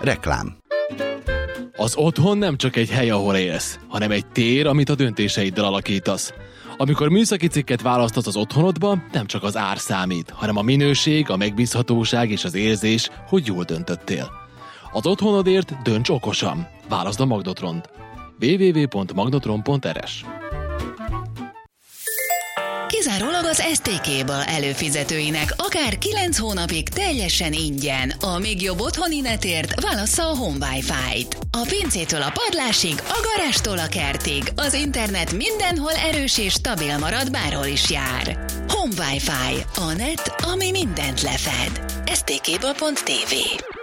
Reklám. Az otthon nem csak egy hely, ahol élsz, hanem egy tér, amit a döntéseiddel alakítasz. Amikor műszaki cikket választasz az otthonodba, nem csak az ár számít, hanem a minőség, a megbízhatóság és az érzés, hogy jól döntöttél. Az otthonodért dönts okosan. Válaszd a Magnotront. www.magnotron.rs. Kizárólag az STK-ből előfizetőinek akár 9 hónapig teljesen ingyen. A még jobb otthoni netért válassza a Home Wi-Fi-t. A pincétől a padlásig, a garástól a kertig. Az internet mindenhol erős és stabil marad, bárhol is jár. Home Wi-Fi. A net, ami mindent lefed. stkből.tv.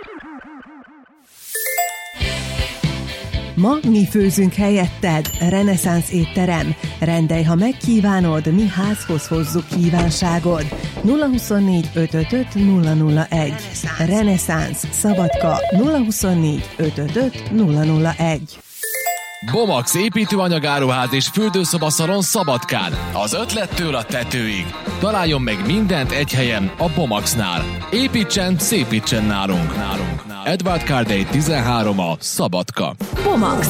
Ma mi főzünk helyetted, reneszánsz étterem. Rendelj, ha megkívánod, mi házhoz hozzuk kívánságod. 024 555 001. Reneszánsz, Szabadka, 024 555 001. Bomax építőanyagáruház és fürdőszobaszalon Szabadkán. Az ötlettől a tetőig. Találjon meg mindent egy helyen, a Bomaxnál. Építsen, szépítsen nálunk. Edward Cardey 13 a Szabadka. Bomax.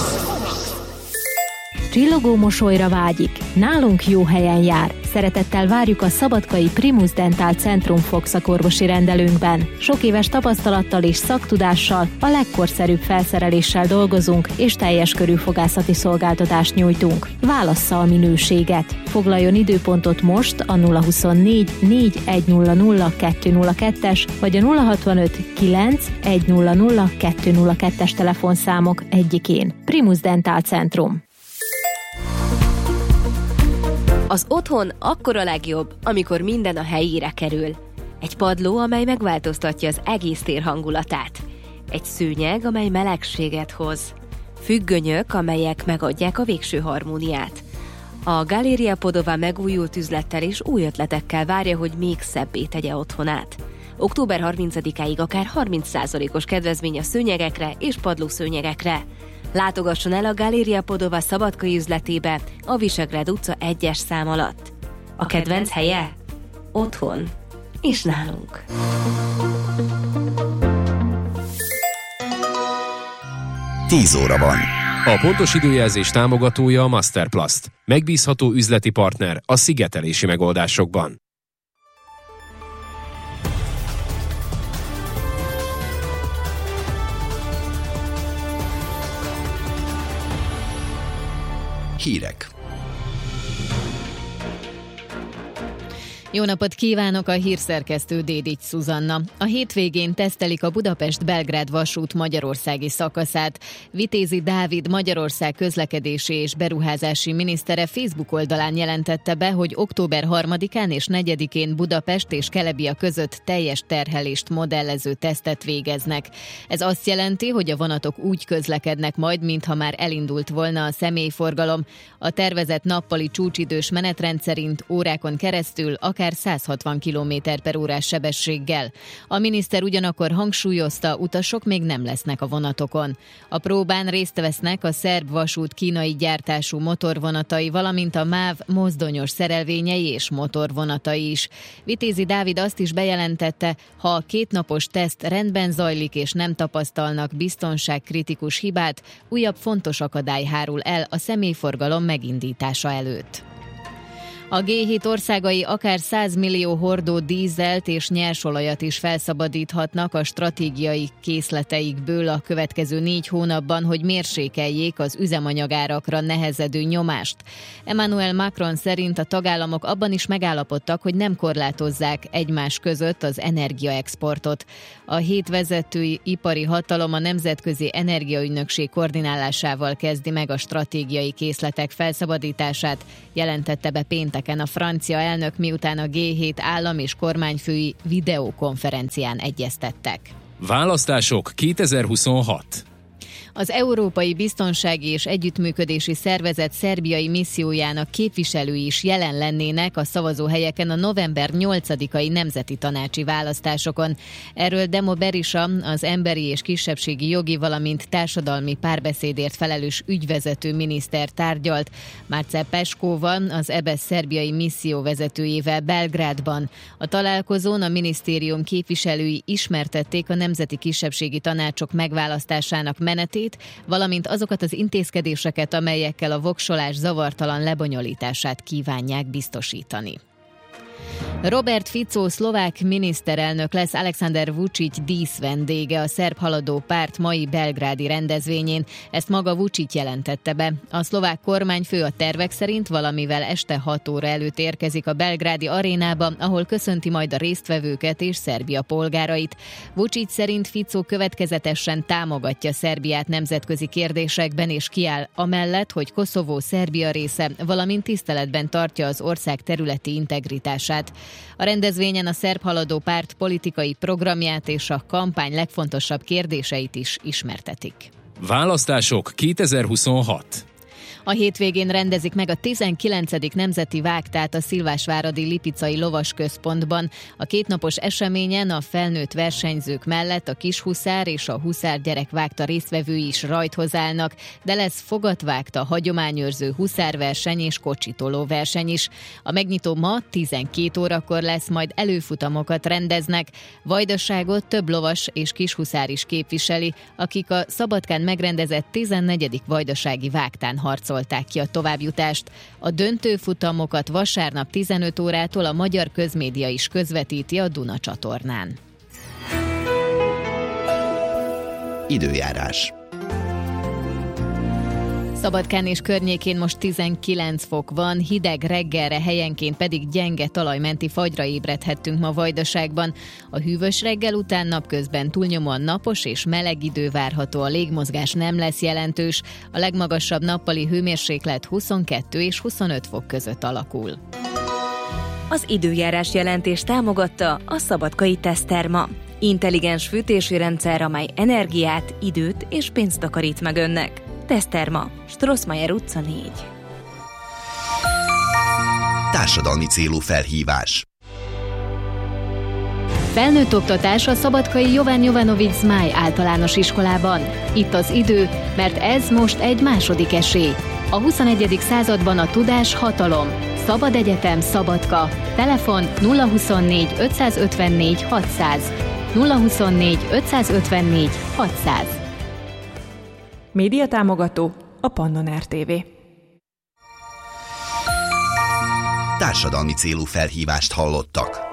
Csillogó mosolyra vágyik. Nálunk jó helyen jár. Szeretettel várjuk a szabadkai Primus Dental Centrum fogszakorvosi rendelőnkben. Sok éves tapasztalattal és szaktudással, a legkorszerűbb felszereléssel dolgozunk, és teljes körű fogászati szolgáltatást nyújtunk. Válassza a minőséget. Foglaljon időpontot most a 024 4100 202-es vagy a 065 9 100 202-es telefonszámok egyikén. Primus Dental Centrum. Az otthon akkor a legjobb, amikor minden a helyére kerül. Egy padló, amely megváltoztatja az egész tér hangulatát. Egy szőnyeg, amely melegséget hoz. Függönyök, amelyek megadják a végső harmóniát. A Galéria Podova megújult üzlettel és új ötletekkel várja, hogy még szebbé tegye otthonát. Október 30-áig akár 30%-os kedvezmény a szőnyegekre és padlószőnyegekre. Látogasson el a Galéria Podova szabadkai üzletébe a Visegrád utca 1-es szám alatt. A kedvenc helye? Otthon. És nálunk. Tíz óra van. A pontos időjelzés támogatója a Masterplast. Megbízható üzleti partner a szigetelési megoldásokban. Hírek. Jó napot kívánok, a hírszerkesztő Dédics Szuzanna. A hétvégén tesztelik a Budapest-Belgrád vasút magyarországi szakaszát. Vitézi Dávid Magyarország közlekedési és beruházási minisztere Facebook oldalán jelentette be, hogy október 3-án és 4-én Budapest és Kelebia között teljes terhelést modellező tesztet végeznek. Ez azt jelenti, hogy a vonatok úgy közlekednek majd, mintha már elindult volna a személyforgalom. A tervezett nappali csúcsidős menetrend szerint órákon keresztül akár 160 km/órás sebességgel. A miniszter ugyanakkor hangsúlyozta, utasok még nem lesznek a vonatokon. A próbán részt vesznek a szerb vasút kínai gyártású motorvonatai, valamint a MÁV mozdonyos szerelvényei és motorvonatai is. Vitézi Dávid azt is bejelentette, ha a 2 napos teszt rendben zajlik és nem tapasztalnak biztonságkritikus hibát, újabb fontos akadály hárul el a személyforgalom megindítása előtt. A G7 országai akár 100 millió hordó dízelt és nyersolajat is felszabadíthatnak a stratégiai készleteikből a következő 4 hónapban, hogy mérsékeljék az üzemanyagárakra nehezedő nyomást. Emmanuel Macron szerint a tagállamok abban is megállapodtak, hogy nem korlátozzák egymás között az energiaexportot. A 7 vezetői ipari hatalom a Nemzetközi Energiaügynökség koordinálásával kezdi meg a stratégiai készletek felszabadítását, jelentette be pénteken a francia elnök, miután a G7 állam és kormányfői videokonferencián egyeztettek. Választások 2026. Az Európai Biztonsági és Együttműködési Szervezet szerbiai missziójának képviselői is jelen lennének a szavazóhelyeken a november 8-ai nemzeti tanácsi választásokon. Erről Demo Berisha, az emberi és kisebbségi jogi, valamint társadalmi párbeszédért felelős ügyvezető miniszter tárgyalt Marcel Peskóval, az EBESZ szerbiai misszió vezetőjével Belgrádban. A találkozón a minisztérium képviselői ismertették a nemzeti kisebbségi tanácsok megválasztásának menetét, valamint azokat az intézkedéseket, amelyekkel a voksolás zavartalan lebonyolítását kívánják biztosítani. Robert Fico szlovák miniszterelnök lesz Aleksandar Vučić díszvendége a szerb haladó párt mai belgrádi rendezvényén. Ezt maga Vučić jelentette be. A szlovák kormányfő a tervek szerint valamivel este 6 óra előtt érkezik a belgrádi arénába, ahol köszönti majd a résztvevőket és Szerbia polgárait. Vučić szerint Fico következetesen támogatja Szerbiát nemzetközi kérdésekben és kiáll amellett, hogy Koszovó Szerbia része, valamint tiszteletben tartja az ország területi integritását. A rendezvényen a szerb haladó párt politikai programját és a kampány legfontosabb kérdéseit is ismertetik. Választások 2026. A hétvégén rendezik meg a 19. nemzeti vágtát a Szilvásváradi Lipicai Lovasközpontban. A kétnapos eseményen a felnőtt versenyzők mellett a kishuszár és a huszárgyerek vágta résztvevői is rajthoz állnak, de lesz fogatvágta, hagyományőrző huszárverseny és kocsitoló verseny is. A megnyitó ma 12 órakor lesz, majd előfutamokat rendeznek. Vajdaságot több lovas és kishuszár is képviseli, akik a Szabadkán megrendezett 14. vajdasági vágtán harcoltak ki a továbbjutást. A döntő futamokat vasárnap 15 órától a Magyar Közmédia is közvetíti a Duna csatornán. Időjárás. Szabadkán és környékén most 19 fok van, hideg reggelre, helyenként pedig gyenge talajmenti fagyra ébredhettünk ma Vajdaságban. A hűvös reggel után napközben túlnyomóan napos és meleg idő várható, a légmozgás nem lesz jelentős, a legmagasabb nappali hőmérséklet 22 és 25 fok között alakul. Az időjárás jelentést támogatta a Szabadkai Teszterma. Intelligens fűtési rendszer, amely energiát, időt és pénzt takarít meg önnek. Teszterma, Strossmayer utca 4. Társadalmi célú felhívás. Felnőtt oktatás a szabadkai Jovan Jovanović Zmaj általános iskolában. Itt az idő, mert ez most egy második esély. A 21. században a tudás hatalom. Szabad Egyetem Szabadka. Telefon 024 554 600. 024 554 600. Médiatámogató a Pannon RTV. Társadalmi célú felhívást hallottak.